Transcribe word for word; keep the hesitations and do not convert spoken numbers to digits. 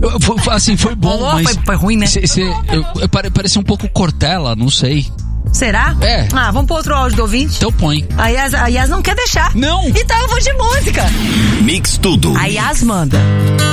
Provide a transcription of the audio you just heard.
Foi, assim, foi bom, Rolou, mas... Foi, foi ruim, né? Cê, cê, eu, eu pare, parecia um pouco Cortella, não sei. Será? É. Ah, vamos pro outro áudio do ouvinte? Então põe. A Yas, a Yas não quer deixar. Não. Então eu vou de música. Mix Tudo. A Yas manda.